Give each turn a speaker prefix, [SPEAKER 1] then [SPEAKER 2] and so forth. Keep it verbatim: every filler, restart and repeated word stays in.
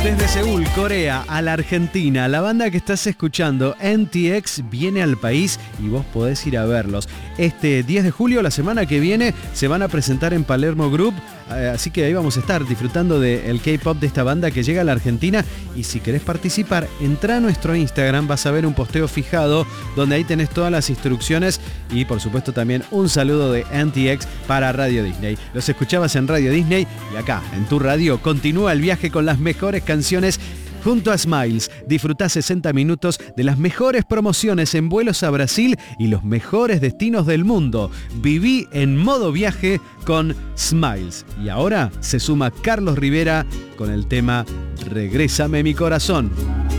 [SPEAKER 1] Desde Seúl, Corea, a la Argentina, la banda que estás escuchando, N T X, viene al país y vos podés ir a verlos. Este diez de julio, la semana que viene, se van a presentar en Palermo Group, así que ahí vamos a estar disfrutando del K-pop de esta banda que llega a la Argentina. Y si querés participar, entra a nuestro Instagram, vas a ver un posteo fijado donde ahí tenés todas las instrucciones y por supuesto también un saludo de N T X para Radio Disney. Los escuchabas en Radio Disney y acá, en tu radio, continúa el viaje con las mejores canciones junto a Smiles. Disfrutá sesenta minutos de las mejores promociones en vuelos a Brasil y los mejores destinos del mundo. Viví en modo viaje con Smiles. Y ahora se suma Carlos Rivera con el tema Regrésame mi corazón.